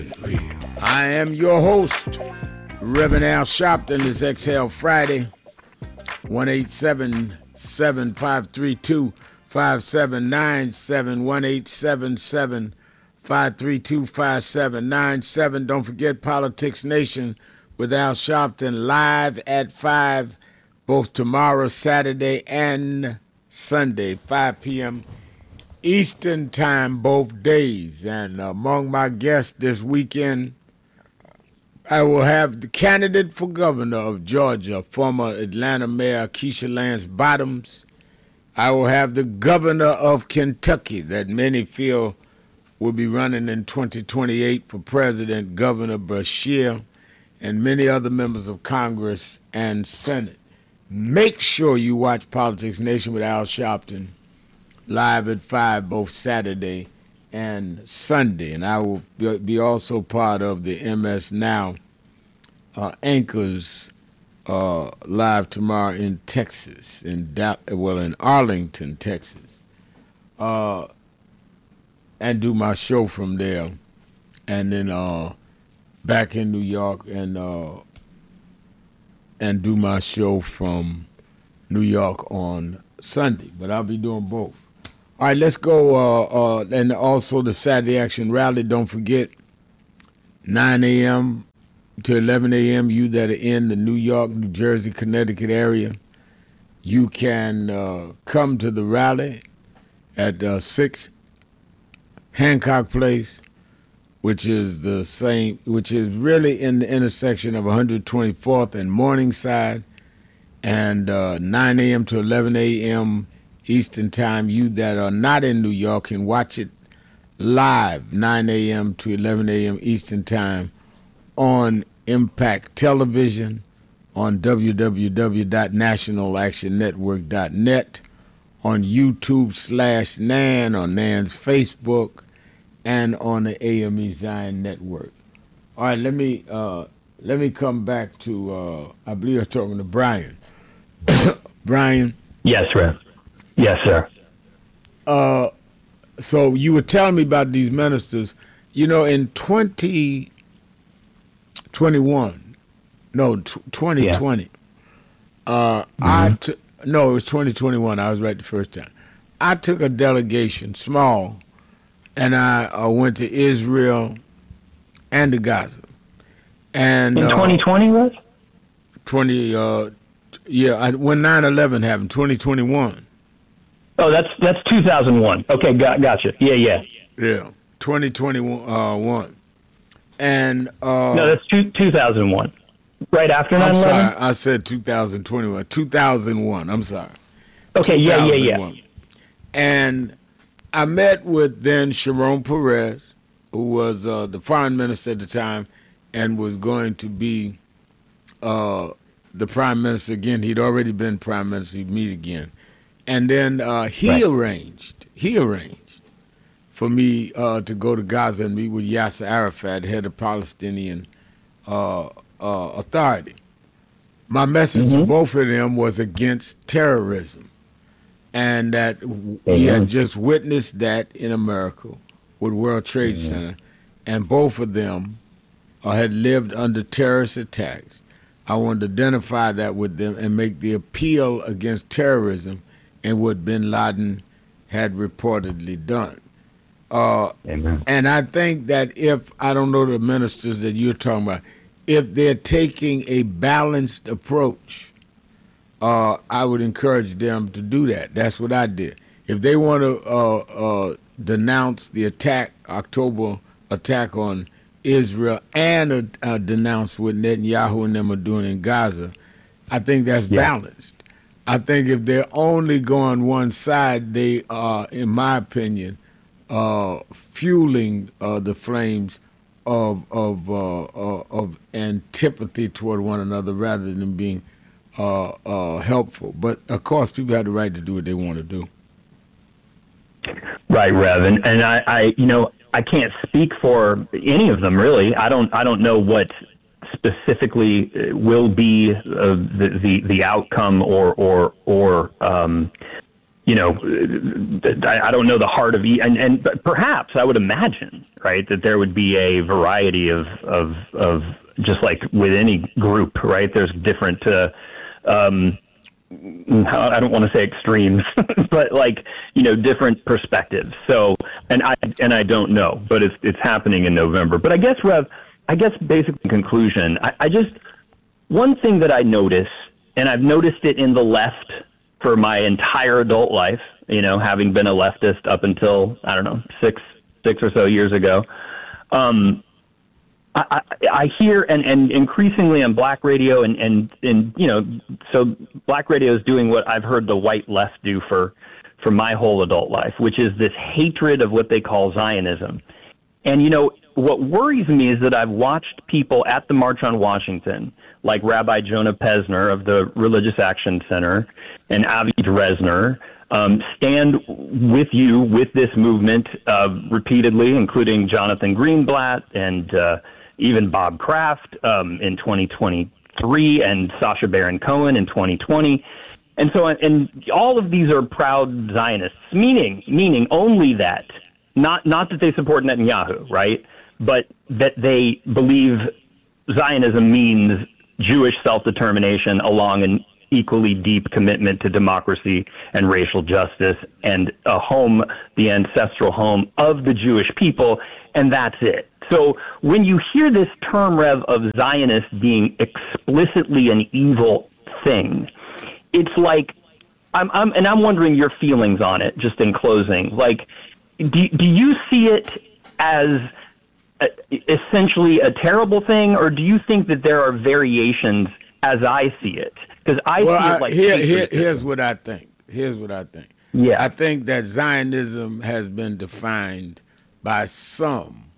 I am your host, Reverend Al Sharpton. It's Exhale Friday, 1-877-532-5797, 1-877-532-5797. Don't forget Politics Nation with Al Sharpton live at 5, both tomorrow, Saturday, and Sunday, 5 p.m. Eastern Time, both days. And among my guests this weekend, I will have the candidate for governor of Georgia, former Atlanta Mayor Keisha Lance Bottoms. I will have the governor of Kentucky that many feel will be running in 2028 for president, Governor Beshear, and many other members of Congress and Senate. Make sure you watch Politics Nation with Al Sharpton live at 5, both Saturday and Sunday. And I will be also part of the MS Now anchors live tomorrow in Texas, in Arlington, Texas, and do my show from there, and then back in New York and do my show from New York on Sunday. But I'll be doing both. All right, let's go. And also the Saturday Action Rally. Don't forget, 9 a.m. to 11 a.m., you that are in the New York, New Jersey, Connecticut area, you can come to the rally at 6 Hancock Place, which is really in the intersection of 124th and Morningside, and 9 a.m. to 11 a.m. Eastern Time. You that are not in New York can watch it live, 9 a.m. to 11 a.m. Eastern Time on Impact Television, on www.nationalactionnetwork.net, on YouTube/NAN, on NAN's Facebook, and on the AME Zion Network. All right, let me come back to, I believe I was talking to Brian. Brian? Yes, sir. Yes, sir. So you were telling me about these ministers. You know, in 2020. No, it was 2021. I was right the first time. I took a delegation, small, and I went to Israel and to Gaza. And in 2020, Russ? When 9/11 happened, 2021. Oh, that's 2001. Okay, gotcha. Yeah. Yeah, 2021. And no, that's 2001. Right after 9/11? I'm sorry, I said 2021. 2001. I'm sorry. Okay, yeah. And I met with then Sharon Peres, who was the foreign minister at the time, and was going to be the prime minister again. He'd already been prime minister. He'd meet again. And then he arranged for me to go to Gaza and meet with Yasser Arafat, head of Palestinian Authority. My message to both of them was against terrorism, and that we had just witnessed that in America with World Trade Center, and both of them had lived under terrorist attacks. I wanted to identify that with them and make the appeal against terrorism and what bin Laden had reportedly done. And I think that I don't know the ministers that you're talking about, if they're taking a balanced approach, I would encourage them to do that. That's what I did. If they want to denounce the October attack on Israel, and denounce what Netanyahu and them are doing in Gaza, I think that's balanced. I think if they're only going one side, they are, in my opinion, fueling the flames of antipathy toward one another rather than being helpful. But of course, people have the right to do what they want to do. Right, Rev, and I can't speak for any of them really. I don't know what specifically will be the outcome or I don't know the heart of and perhaps I would imagine, right, that there would be a variety of just like with any group, right? There's different, I don't want to say extremes, but like, different perspectives. So, and I don't know, but it's happening in November. But I guess, Rev, basic conclusion, I just, one thing that I notice, and I've noticed it in the left for my entire adult life, having been a leftist up until, I don't know, six or so years ago. I hear, and increasingly on black radio and so black radio is doing what I've heard the white left do for my whole adult life, which is this hatred of what they call Zionism. And, what worries me is that I've watched people at the March on Washington, like Rabbi Jonah Pesner of the Religious Action Center and Avi Dresner, stand with you with this movement repeatedly, including Jonathan Greenblatt and even Bob Kraft in 2023 and Sacha Baron Cohen in 2020. And so, and all of these are proud Zionists, meaning only that, not that they support Netanyahu, right? But that they believe Zionism means Jewish self-determination along an equally deep commitment to democracy and racial justice and a home, the ancestral home of the Jewish people, and that's it. So when you hear this term, Rev, of Zionists being explicitly an evil thing, it's like, I'm wondering your feelings on it, just in closing. Like, do you see it as essentially a terrible thing, or do you think that there are variations as I see it? Because I see it like here's what I think. Yeah, I think that Zionism has been defined by some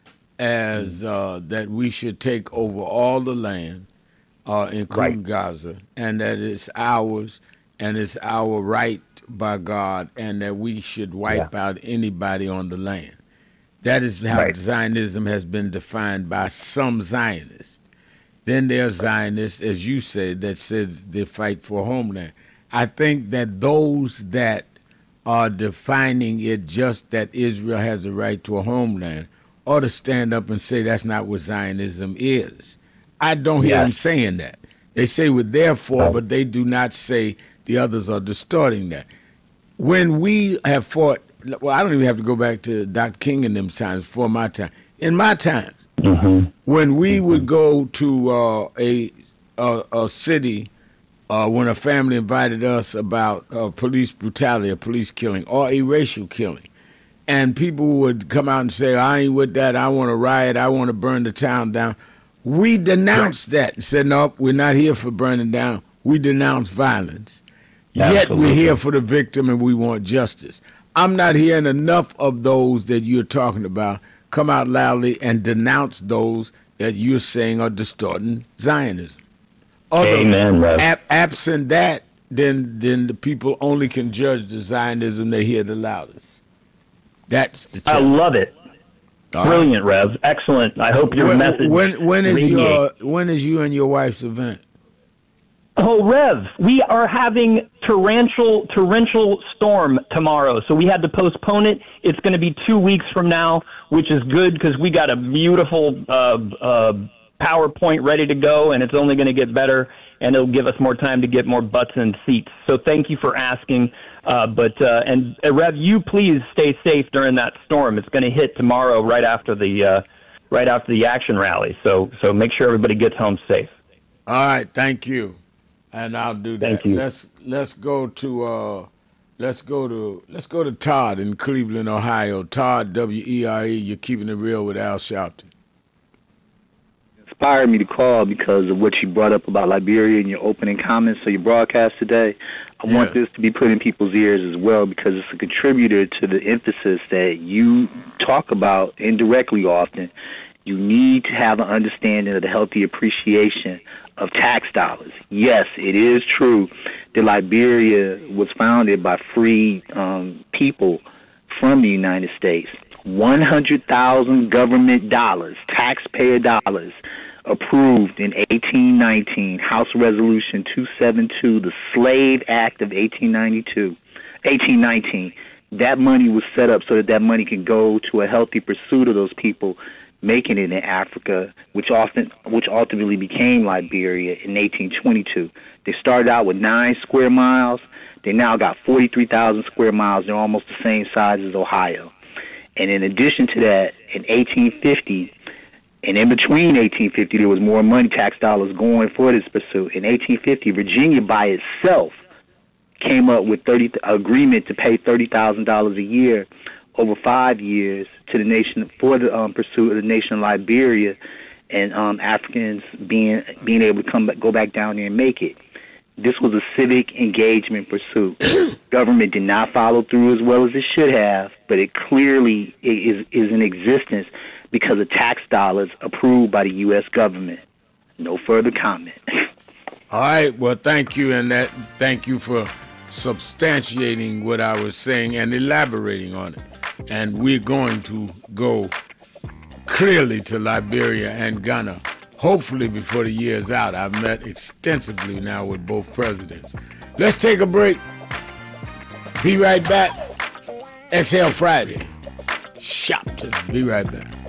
as that we should take over all the land, including Gaza, and that it's ours and it's our right by God, and that we should wipe out anybody on the land. That is how Zionism has been defined by some Zionists. Then there are Zionists, as you said, that said they fight for homeland. I think that those that are defining it just that Israel has the right to a homeland ought to stand up and say that's not what Zionism is. I don't hear them saying that. They say we're therefore, but they do not say the others are distorting that. When we have fought, well, I don't even have to go back to Dr. King in them times, before my time. In my time, when we would go to a city, when a family invited us about police brutality, a police killing, or a racial killing, and people would come out and say, I ain't with that, I want to riot, I want to burn the town down. We denounced that and said, no, we're not here for burning down. We denounce violence. Yet we're here for the victim and we want justice. I'm not hearing enough of those that you're talking about come out loudly and denounce those that you're saying are distorting Zionism. Amen, Rev. Absent that, then the people only can judge the Zionism they hear the loudest. That's the challenge. I love it. Brilliant, Rev. Excellent. I hope your message. When is you and your wife's event? Oh, Rev, we are having torrential storm tomorrow, so we had to postpone it. It's going to be 2 weeks from now, which is good because we got a beautiful PowerPoint ready to go, and it's only going to get better, and it'll give us more time to get more butts in seats. So thank you for asking. And Rev, you please stay safe during that storm. It's going to hit tomorrow right after the action rally. So make sure everybody gets home safe. All right, thank you. And I'll do that. Thank you. Let's go to Todd in Cleveland, Ohio. Todd, WERE, you're keeping it real with Al Sharpton. Inspired me to call because of what you brought up about Liberia in your opening comments of your broadcast today. I want this to be put in people's ears as well because it's a contributor to the emphasis that you talk about indirectly often. You need to have an understanding of the healthy appreciation of tax dollars. Yes, it is true that Liberia was founded by free people from the United States. 100,000 government dollars, taxpayer dollars, approved in 1819, House Resolution 272, the Slave Act of 1892, 1819. That money was set up so that that money could go to a healthy pursuit of those people making it in Africa, which ultimately became Liberia in 1822. They started out with 9 square miles. They now got 43,000 square miles. They're almost the same size as Ohio. And in addition to that, in 1850, and in between 1850, there was more money, tax dollars going for this pursuit. In 1850, Virginia by itself came up with agreement to pay $30,000 a year over 5 years to the nation for the pursuit of the nation of Liberia, and Africans being able to go back down there and make it. This was a civic engagement pursuit. Government did not follow through as well as it should have, but it clearly is in existence because of tax dollars approved by the U.S. government. No further comment. All right. Well, thank you, and thank you for substantiating what I was saying and elaborating on it. And we're going to go clearly to Liberia and Ghana, hopefully before the year's out. I've met extensively now with both presidents. Let's take a break. Be right back. Exhale Friday. Shopton. Be right back.